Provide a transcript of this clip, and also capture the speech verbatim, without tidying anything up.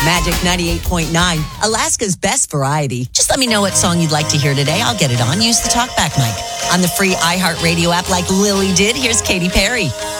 Magic ninety-eight point nine, Alaska's best variety. Just let me know what song you'd like to hear today. I'll get it on. Use the talkback mic. On the free iHeartRadio app like Lily did, here's Katy Perry.